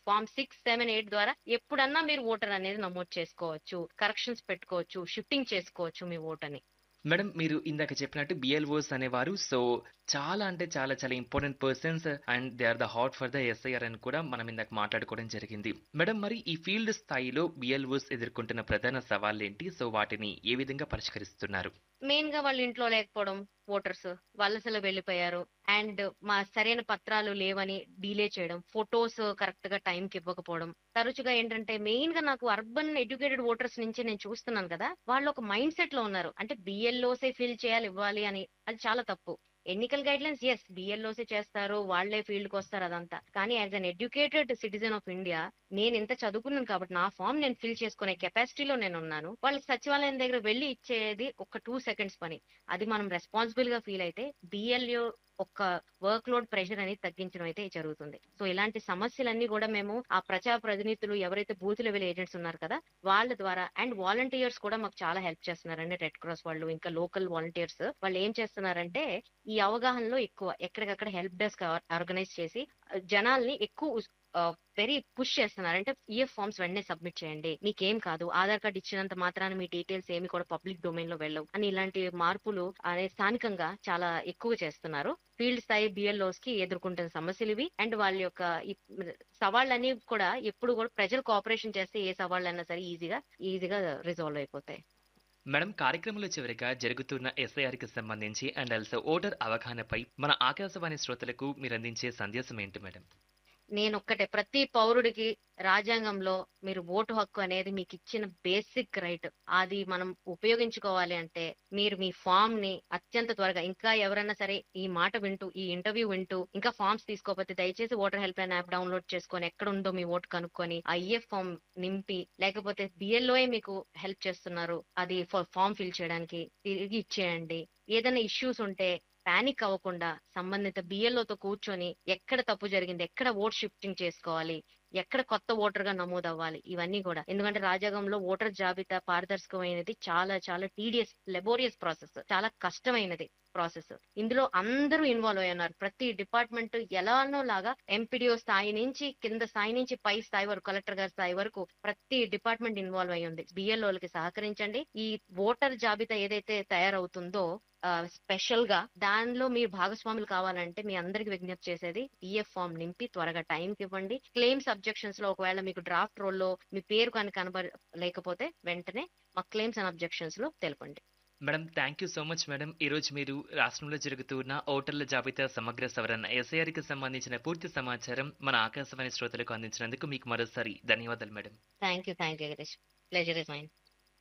Form 6, 7, 8 ద్వారా ఎప్పుడన్నా మీరు ఓటర్ అనేది నమోదు చేసుకోవచ్చు, కరెక్షన్స్ పెట్టుకోవచ్చు, షిఫ్టింగ్ చేసుకోవచ్చు మీ ఓటని. మేడం మీరు ఇందాక చెప్పినట్టు బిఎల్ఓస్ అనేవారు చాలా అంటే చాలా చాలా important persons and they are the heart for the SIR అని కూడా మనం ఇందాక మాట్లాడుకోవడం జరిగింది. మేడం మరి ఈ ఫీల్డ్ స్థాయిలో బిఎల్ఓస్ ఎదుర్కొంటున్న ప్రధాన సవాళ్ళేంటి? వాటిని ఏ విధంగా పరిష్కరిస్తున్నారు? మెయిన్ గా వాళ్ళ ఇంట్లో లేకపోవడం, ఓటర్స్ వలసలు వెళ్ళిపోయారు, అండ్ మా సరైన పత్రాలు లేవని డీలే చేయడం, ఫొటోస్ కరెక్ట్ గా టైం కి ఇవ్వకపోవడం. తరచుగా ఏంటంటే మెయిన్ గా నాకు అర్బన్ ఎడ్యుకేటెడ్ ఓటర్స్ నుంచి నేను చూస్తున్నాను కదా, వాళ్ళు ఒక మైండ్ సెట్ లో ఉన్నారు. అంటే బిఎల్ఓసే ఫిల్ చేయాలి, ఇవ్వాలి అని. అది చాలా తప్పు. ఎన్నికల్ గైడ్ లైన్స్ ఎస్ బిఎల్ఓసే చేస్తారు, వాళ్లే ఫీల్డ్ కి వస్తారు, అదంతా. కానీ as an educated citizen of India, నేను ఇంత చదువుకున్నాను కాబట్టి నా ఫామ్ నేను ఫిల్ చేసుకునే కెపాసిటీలో నేను ఉన్నాను. వాళ్ళకి సచివాలయం దగ్గర వెళ్లి ఇచ్చేది ఒక 2 seconds పని. అది మనం రెస్పాన్సిబుల్ గా ఫీల్ అయితే బిఎల్ఓ ఒక వర్క్ లోడ్ ప్రెషర్ అనేది తగ్గించడం అయితే జరుగుతుంది. సో ఇలాంటి సమస్యలన్నీ కూడా మేము ఆ ప్రజా ప్రతినిధులు ఎవరైతే బూత్ లెవెల్ ఏజెంట్స్ ఉన్నారు కదా, వాళ్ళ ద్వారా, అండ్ వాలంటీర్స్ కూడా మాకు చాలా హెల్ప్ చేస్తున్నారండి. రెడ్ క్రాస్ వాళ్ళు, ఇంకా లోకల్ వాలంటీర్స్ వాళ్ళు ఏం చేస్తున్నారంటే ఈ అవగాహనలో ఎక్కువ ఎక్కడికక్కడ హెల్ప్ డెస్క్ ఆర్గనైజ్ చేసి జనాల్ని ఎక్కువ వెరీ పుష్ చేస్తున్నారు. అంటే ఈఎఫ్ ఫార్మ్స్ వెంటనే సబ్మిట్ చేయండి, మీకేం కాదు, ఆధార్ కార్డ్ ఇచ్చినంత మాత్రాన మీ డీటెయిల్స్ ఏమి కూడా పబ్లిక్ డొమైన్ లో వెళ్ళవు అని, ఇలాంటి మార్పులు అనే స్థానికంగా చాలా ఎక్కువ చేస్తున్నారు. ఫీల్డ్ స్థాయి బిఎల్ఓస్ కి ఎదుర్కొంటున్న సమస్యలు ఇవి. అండ్ వాళ్ళ యొక్క ఈ సవాళ్ళన్నీ కూడా ఎప్పుడు కూడా ప్రజలు కోఆపరేషన్ చేస్తే ఏ సవాళ్ళైనా సరే ఈజీగా రిజాల్వ్ అయిపోతాయి. మేడం కార్యక్రమంలో చివరిగా జరుగుతున్న ఎస్ఐఆర్‌కి సంబంధించి అండ్ ఆల్సో ఓటర్ అవగాహనపై మన ఆకాశవాణి శ్రోతలకు మీరందించే సందేశం ఏంటి మేడం? నేనొక్కటే, ప్రతి పౌరుడికి రాజ్యాంగంలో మీరు ఓటు హక్కు అనేది మీకు ఇచ్చిన బేసిక్ రైట్. అది మనం ఉపయోగించుకోవాలి అంటే మీరు మీ ఫామ్ ని అత్యంత త్వరగా, ఇంకా ఎవరైనా సరే ఈ మాట వింటూ, ఈ ఇంటర్వ్యూ వింటూ ఇంకా ఫామ్స్ తీసుకోకపోతే దయచేసి voter help line app download చేసుకొని ఎక్కడ ఉందో మీ ఓటు కనుక్కొని ఆ ఐఎఫ్ ఫామ్ నింపి, లేకపోతే బిఎల్ఓఏ మీకు హెల్ప్ చేస్తున్నారు అది ఫామ్ ఫిల్ చేయడానికి, తిరిగి ఇచ్చేయండి. ఏదైనా ఇష్యూస్ ఉంటే పానిక్ అవ్వకుండా సంబంధిత బిఎల్ఓతో కూర్చొని ఎక్కడ తప్పు జరిగింది, ఎక్కడ ఓట్ షిఫ్టింగ్ చేసుకోవాలి, ఎక్కడ కొత్త ఓటర్ గా నమోదు అవ్వాలి, ఇవన్నీ కూడా. ఎందుకంటే రాజ్యాంగంలో ఓటర్ జాబితా పారదర్శకమైనది, చాలా చాలా టీడియస్ లెబోరియస్ ప్రాసెస్, చాలా కష్టమైనది ప్రాసెస్. ఇందులో అందరూ ఇన్వాల్వ్ అయి ఉన్నారు. ప్రతి డిపార్ట్మెంట్ ఎలానో లాగా ఎంపీడీఓ స్థాయి నుంచి కింద స్థాయి నుంచి పై స్థాయి వరకు, కలెక్టర్ గారి స్థాయి వరకు ప్రతి డిపార్ట్మెంట్ ఇన్వాల్వ్ అయి ఉంది. బిఎల్ఓలకి సహకరించండి. ఈ ఓటర్ జాబితా ఏదైతే తయారవుతుందో స్పెషల్ గా దానిలో మీరు భాగస్వాములు కావాలంటే మీ అందరికి విజ్ఞప్తి చేసేది ఈఎఫ్ ఫామ్ నింపి త్వరగా టైంకి ఇవ్వండి. క్లెయిమ్స్ అబ్జెక్షన్స్ లో ఒకవేళ మీకు డ్రాఫ్ట్ రోల్ లో మీ పేరు లేకపోతే వెంటనే మా క్లెయిమ్స్ అండ్ అబ్జెక్షన్స్ లో తెలపండి. Madam thank you so much madam. ఈరోజు మీరు రాష్ట్రంలో జరుగుతున్న ఓటర్ల జాబితా సమగ్ర సవరణ ఎస్ఐఆర్‌కి సంబంధించిన పూర్తి సమాచారం మన ఆకాశవాణి శ్రోతలకు అందించినందుకు మీకు మరోసారి ధన్యవాదాలు madam. Thank you Girish. Pleasure is mine.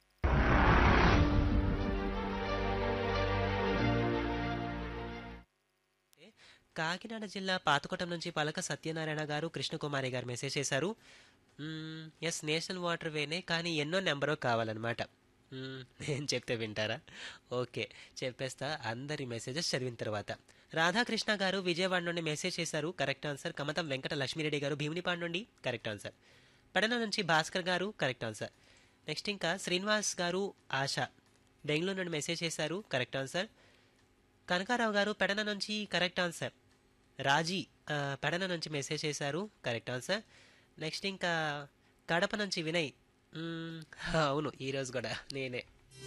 Kakinada జిల్లా పాతకొట్టం నుంచి పలక సత్యనారాయణ గారు, కృష్ణకుమారి గారు మెసేజ్ చేశారు. ఎస్, నేషనల్ వాటర్ వేనే, కానీ ఎన్నో నెంబరో కావాలన్నమాట. నేను చెప్తే వింటారా? ఓకే, చెప్పేస్తా అందరి మెసేజెస్ చదివిన తర్వాత. రాధాకృష్ణ గారు విజయవాడ నుండి మెసేజ్ చేశారు, కరెక్ట్ ఆన్సర్. కమతం వెంకట లక్ష్మీరెడ్డి గారు భీమునిపాడు నుండి కరెక్ట్ ఆన్సర్. పెడన నుంచి భాస్కర్ గారు కరెక్ట్ ఆన్సర్. నెక్స్ట్ ఇంకా శ్రీనివాస్ గారు ఆశ బెంగళూరు నుండి మెసేజ్ చేశారు, కరెక్ట్ ఆన్సర్. కనకారావు గారు పెడన నుంచి కరెక్ట్ ఆన్సర్. రాజీ పెడన నుంచి మెసేజ్ చేశారు, కరెక్ట్ ఆన్సర్. నెక్స్ట్ ఇంకా కడప నుంచి వినయ్, అవును ఈరోజు కూడా నేనే.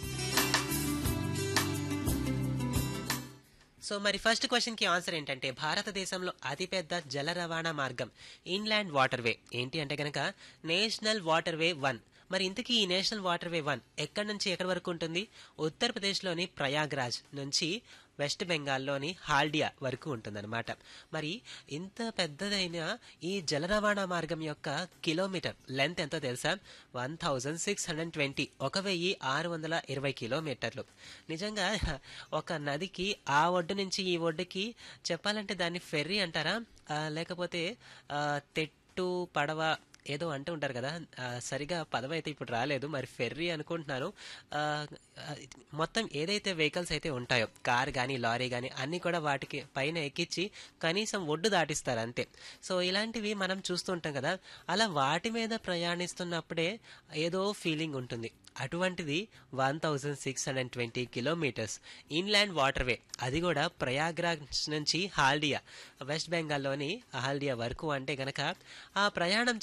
సో మరి ఫస్ట్ క్వశ్చన్కి ఆన్సర్ ఏంటంటే భారతదేశంలో అతిపెద్ద జల రవాణా మార్గం ఇన్లాండ్ వాటర్వే ఏంటి అంటే కనుక నేషనల్ వాటర్వే 1. మరి ఇంతకీ ఈ నేషనల్ వాటర్వే 1 ఎక్కడి నుంచి ఎక్కడి వరకు ఉంటుంది? ఉత్తరప్రదేశ్లోని ప్రయాగ్రాజ్ నుంచి వెస్ట్ బెంగాల్లోని హాల్డియా వరకు ఉంటుందన్నమాట. మరి ఇంత పెద్దదైన ఈ జల రవాణా మార్గం యొక్క కిలోమీటర్ లెంత్ ఎంతో తెలుసా? 1620, 1620 కిలోమీటర్లు. నిజంగా ఒక నదికి ఆ ఒడ్డు నుంచి ఈ ఒడ్డుకి చెప్పాలంటే దాన్ని ఫెర్రీ అంటారా, లేకపోతే తెట్టు పడవ ఏదో అంటూ ఉంటారు కదా, సరిగా పదం అయితే ఇప్పుడు రాలేదు, మరి ఫెర్రీ అనుకుంటున్నాను. మొత్తం ఏదైతే వెహికల్స్ అయితే ఉంటాయో, కార్ కానీ లారీ కానీ అన్నీ కూడా వాటికి పైన ఎక్కించి కనీసం ఒడ్డు దాటిస్తారు అంతే. సో ఇలాంటివి మనం చూస్తూ ఉంటాం కదా, అలా వాటి మీద ప్రయాణిస్తున్నప్పుడే ఏదో ఫీలింగ్ ఉంటుంది. అటువంటిది 1620 కిలోమీటర్స్ ఇన్లాండ్ వాటర్వే, అది కూడా ప్రయాగ్రాజ్ నుంచి హాల్డియా వెస్ట్ బెంగాల్లోని హాల్డియా వరకు. అంటే గనక ఆ ప్రయాణం